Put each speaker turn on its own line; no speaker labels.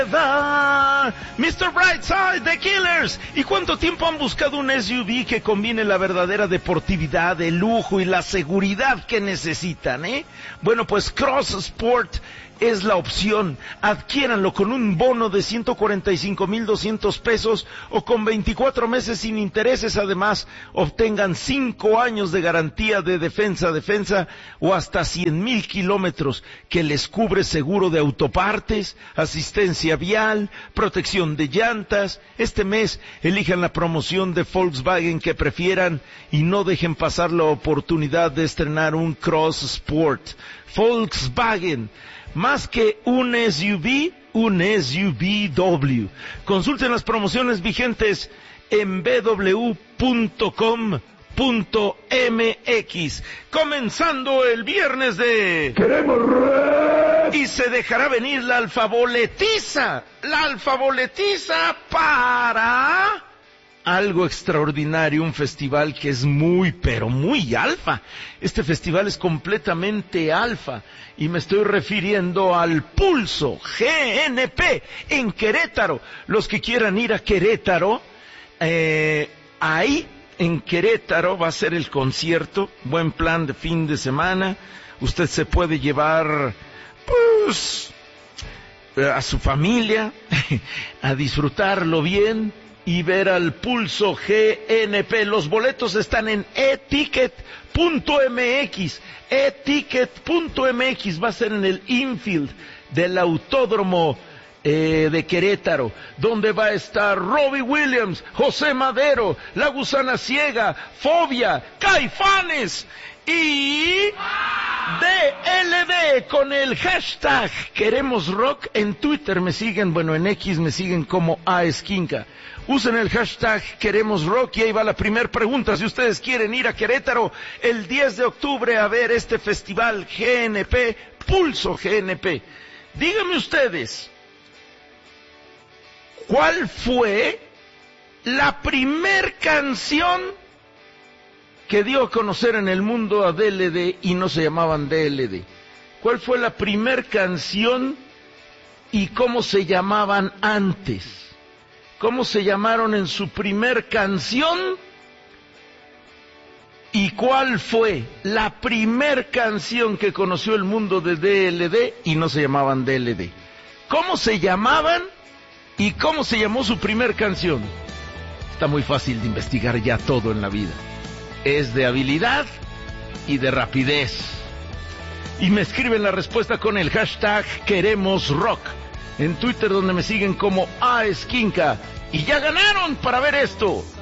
Mr. Brightside, The Killers. ¿Y cuánto tiempo han buscado un SUV que combine la verdadera deportividad, el lujo y la seguridad que necesitan, Bueno, pues Cross Sport es la opción. Adquiéranlo con un bono de 145,200 pesos o con 24 meses sin intereses. Además, obtengan 5 años de garantía de defensa o hasta 100,000 kilómetros que les cubre seguro de autopartes, asistencia vial, protección de llantas. Este mes elijan la promoción de Volkswagen que prefieran y no dejen pasar la oportunidad de estrenar un Cross Sport. Volkswagen, más que un SUV, un SUVW. Consulten las promociones vigentes en bw.com.mx. Comenzando el viernes de
¡Queremos Rock!
Y se dejará venir la alfaboletiza. La alfaboletiza para algo extraordinario, un festival que es muy, pero muy alfa. Este festival es completamente alfa y me estoy refiriendo al Pulso GNP en Querétaro. Los que quieran ir a Querétaro, ahí en Querétaro va a ser el concierto. Buen plan de fin de semana. Usted se puede llevar, pues, a su familia a disfrutarlo bien y ver al Pulso GNP. Los boletos están en eticket.mx. Eticket.mx va a ser en el infield del Autódromo de Querétaro, donde va a estar Robbie Williams, José Madero, La Gusana Ciega, Fobia, Caifanes y DLD con el hashtag Queremos Rock. En Twitter me siguen, en X me siguen como Aesquinca. Usen el hashtag Queremos Rock y ahí va la primera pregunta. Si ustedes quieren ir a Querétaro el 10 de octubre a ver este festival GNP, Pulso GNP, díganme ustedes, ¿cuál fue la primer canción que dio a conocer en el mundo a DLD y no se llamaban DLD? ¿Cuál fue la primer canción y cómo se llamaban antes? ¿Cómo se llamaron en su primer canción? ¿Y cuál fue la primer canción que conoció el mundo de DLD y no se llamaban DLD? ¿Cómo se llamaban y cómo se llamó su primer canción? Está muy fácil de investigar ya todo en la vida. Es de habilidad y de rapidez. Y me escriben la respuesta con el hashtag Queremos Rock en Twitter, donde me siguen como Aesquinca. Y ya ganaron para ver esto.